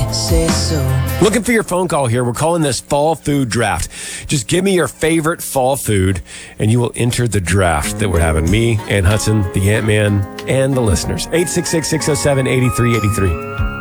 say so. Looking for your phone call here. We're calling this Fall Food Draft. Just give me your favorite fall food, and you will enter the draft that we're having. Me, Ann Hudson, the Ant-Man, and the listeners. 866-607-8383.